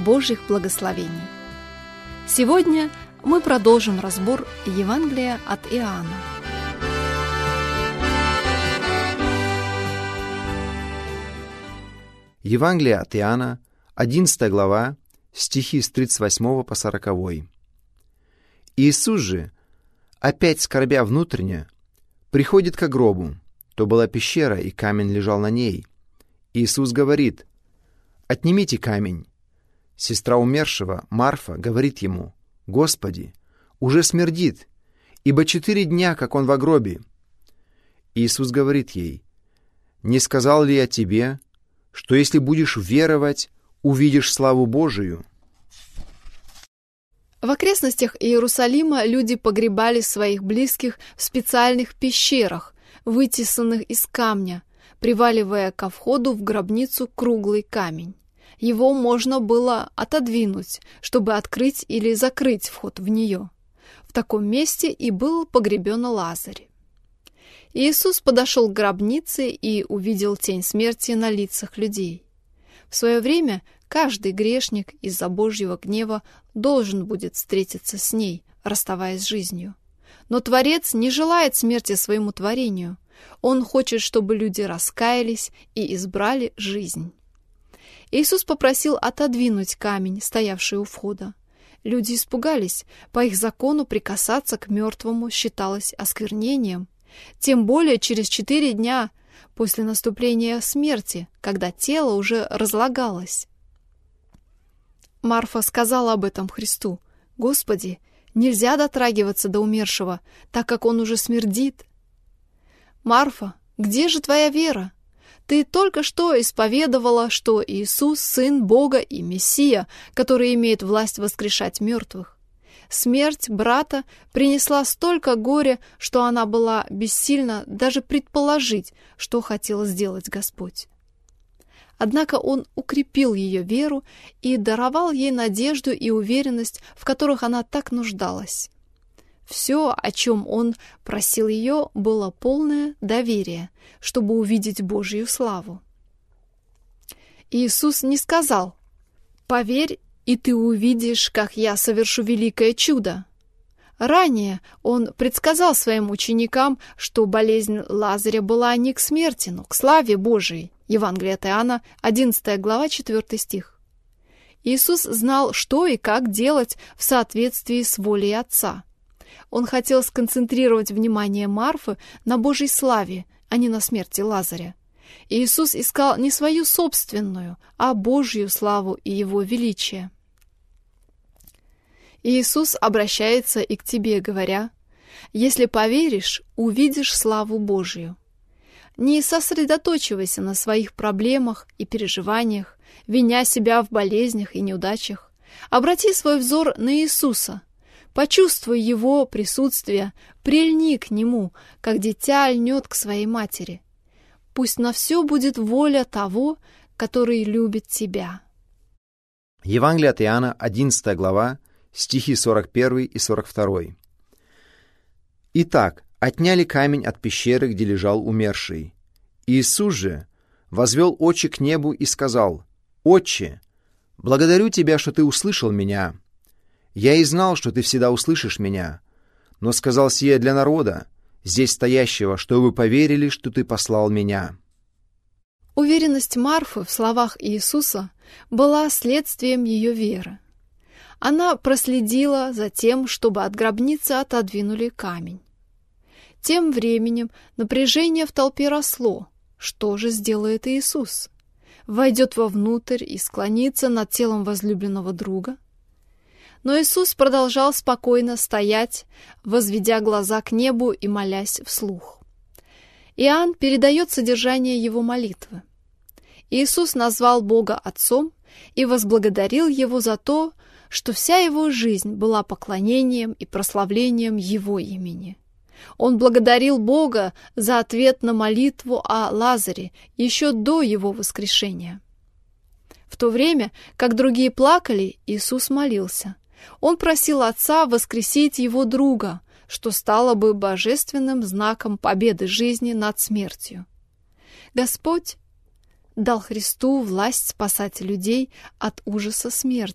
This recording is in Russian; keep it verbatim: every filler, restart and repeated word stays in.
Божьих благословений. Сегодня мы продолжим разбор Евангелия от Иоанна. Евангелие от Иоанна, одиннадцатая глава, стихи с тридцать восьмого по сороковой. Иисус же, опять скорбя внутренне, приходит к гробу. То была пещера, и камень лежал на ней. Иисус говорит: «Отнимите камень». Сестра умершего, Марфа, говорит ему: «Господи, уже смердит, ибо четыре дня, как он во гробе». Иисус говорит ей: «Не сказал ли я тебе, что если будешь веровать, увидишь славу Божию?» В окрестностях Иерусалима люди погребали своих близких в специальных пещерах, вытесанных из камня, приваливая ко входу в гробницу круглый камень. Его можно было отодвинуть, чтобы открыть или закрыть вход в нее. В таком месте и был погребен Лазарь. Иисус подошел к гробнице и увидел тень смерти на лицах людей. В свое время каждый грешник из-за Божьего гнева должен будет встретиться с ней, расставаясь с жизнью. Но Творец не желает смерти своему творению. Он хочет, чтобы люди раскаялись и избрали жизнь. Иисус попросил отодвинуть камень, стоявший у входа. Люди испугались. По их закону прикасаться к мертвому считалось осквернением. Тем более через четыре дня после наступления смерти, когда тело уже разлагалось. Марфа сказала об этом Христу: «Господи, нельзя дотрагиваться до умершего, так как он уже смердит». «Марфа, где же твоя вера? Ты только что исповедовала, что Иисус — Сын Бога и Мессия, который имеет власть воскрешать мертвых. Смерть брата принесла столько горя, что она была бессильна даже предположить, что хотел сделать Господь». Однако Он укрепил ее веру и даровал ей надежду и уверенность, в которых она так нуждалась. Все, о чем Он просил ее, было полное доверие, чтобы увидеть Божью славу. Иисус не сказал: «Поверь, и ты увидишь, как я совершу великое чудо». Ранее Он предсказал своим ученикам, что болезнь Лазаря была не к смерти, но к славе Божией. Евангелие от Иоанна, одиннадцатая глава, четвёртый стих. Иисус знал, что и как делать в соответствии с волей Отца. Он хотел сконцентрировать внимание Марфы на Божьей славе, а не на смерти Лазаря. Иисус искал не свою собственную, а Божью славу и Его величие. Иисус обращается и к тебе, говоря: «Если поверишь, увидишь славу Божью». Не сосредоточивайся на своих проблемах и переживаниях, виня себя в болезнях и неудачах. Обрати свой взор на Иисуса. Почувствуй Его присутствие, прильни к Нему, как дитя льнет к своей матери. Пусть на все будет воля того, который любит тебя. Евангелие от Иоанна, одиннадцатая глава, стихи сорок первый и сорок второй. «Итак, отняли камень от пещеры, где лежал умерший. Иисус же возвел очи к небу и сказал: «Отче, благодарю Тебя, что Ты услышал меня. Я и знал, что Ты всегда услышишь меня, но сказал сие для народа, здесь стоящего, чтобы вы поверили, что Ты послал меня». Уверенность Марфы в словах Иисуса была следствием ее веры. Она проследила за тем, чтобы от гробницы отодвинули камень. Тем временем напряжение в толпе росло. Что же сделает Иисус? Войдет вовнутрь и склонится над телом возлюбленного друга? Но Иисус продолжал спокойно стоять, возведя глаза к небу и молясь вслух. Иоанн передает содержание его молитвы. Иисус назвал Бога Отцом и возблагодарил Его за то, что вся его жизнь была поклонением и прославлением Его имени. Он благодарил Бога за ответ на молитву о Лазаре еще до его воскрешения. В то время, как другие плакали, Иисус молился. Он просил Отца воскресить его друга, что стало бы божественным знаком победы жизни над смертью. Господь дал Христу власть спасать людей от ужаса смерти.